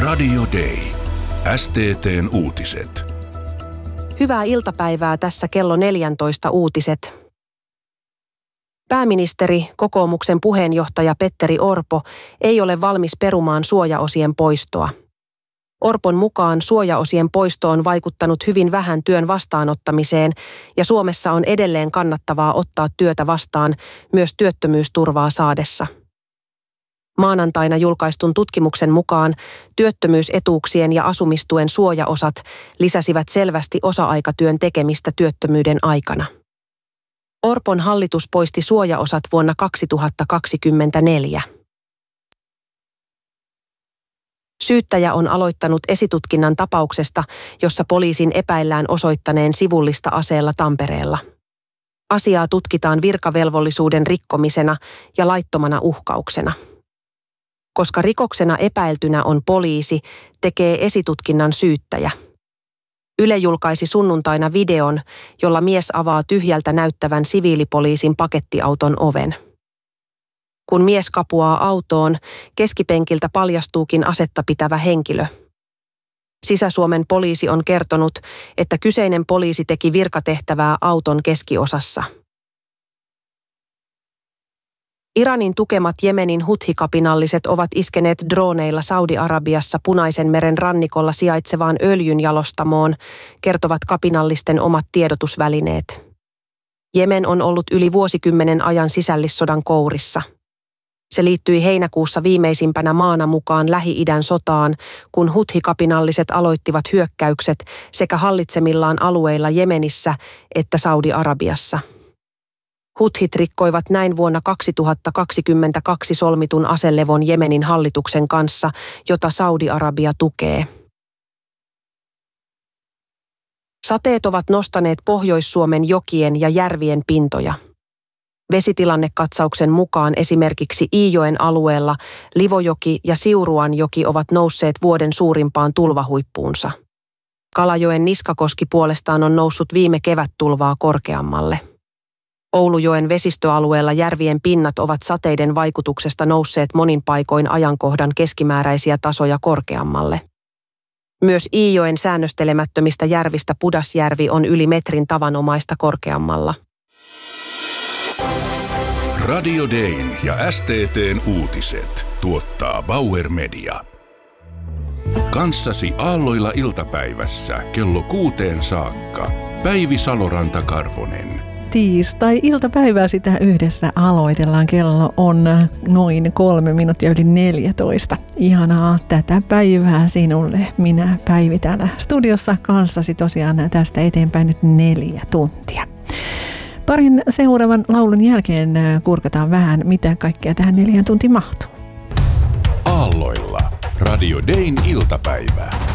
Radio Day. STT:n uutiset. Hyvää iltapäivää, tässä kello 14 uutiset. Pääministeri, kokoomuksen puheenjohtaja Petteri Orpo ei ole valmis perumaan suojaosien poistoa. Orpon mukaan suojaosien poisto on vaikuttanut hyvin vähän työn vastaanottamiseen ja Suomessa on edelleen kannattavaa ottaa työtä vastaan myös työttömyysturvaa saadessa. Maanantaina julkaistun tutkimuksen mukaan työttömyysetuuksien ja asumistuen suojaosat lisäsivät selvästi osa-aikatyön tekemistä työttömyyden aikana. Orpon hallitus poisti suojaosat vuonna 2024. Syyttäjä on aloittanut esitutkinnan tapauksesta, jossa poliisin epäillään osoittaneen sivullista aseella Tampereella. Asiaa tutkitaan virkavelvollisuuden rikkomisena ja laittomana uhkauksena. Koska rikoksena epäiltynä on poliisi, tekee esitutkinnan syyttäjä. Yle julkaisi sunnuntaina videon, jolla mies avaa tyhjältä näyttävän siviilipoliisin pakettiauton oven. Kun mies kapuaa autoon, keskipenkiltä paljastuukin asetta pitävä henkilö. Sisä-Suomen poliisi on kertonut, että kyseinen poliisi teki virkatehtävää auton keskiosassa. Iranin tukemat Jemenin Huthi-kapinalliset ovat iskeneet droneilla Saudi-Arabiassa Punaisen meren rannikolla sijaitsevaan öljynjalostamoon, kertovat kapinallisten omat tiedotusvälineet. Jemen on ollut yli vuosikymmenen ajan sisällissodan kourissa. Se liittyi heinäkuussa viimeisimpänä maana mukaan Lähi-idän sotaan, kun Huthi-kapinalliset aloittivat hyökkäykset sekä hallitsemillaan alueilla Jemenissä että Saudi-Arabiassa. Huthit rikkoivat näin vuonna 2022 solmitun aselevon Jemenin hallituksen kanssa, jota Saudi-Arabia tukee. Sateet ovat nostaneet Pohjois-Suomen jokien ja järvien pintoja. Vesitilannekatsauksen mukaan esimerkiksi Iijoen alueella Livojoki ja Siuruanjoki ovat nousseet vuoden suurimpaan tulvahuippuunsa. Kalajoen Niskakoski puolestaan on noussut viime kevättulvaa korkeammalle. Oulujoen vesistöalueella järvien pinnat ovat sateiden vaikutuksesta nousseet monin paikoin ajankohdan keskimääräisiä tasoja korkeammalle. Myös Iijoen säännöstelemättömistä järvistä Pudasjärvi on yli metrin tavanomaista korkeammalla. Radio Dayn ja STT:n uutiset tuottaa Bauer Media. Kanssasi aalloilla iltapäivässä kello 6 saakka. Päivi Saloranta-Karvonen. Tiistai-iltapäivää sitä yhdessä aloitellaan. Kello on noin 3 minuuttia yli 14. Ihanaa tätä päivää sinulle. Minä Päivi täällä studiossa kanssasi tosiaan tästä eteenpäin nyt 4 tuntia. Parin seuraavan laulun jälkeen kurkataan vähän, mitä kaikkea tähän 4 tuntiin mahtuu. Aalloilla. Radio Dayn iltapäivä.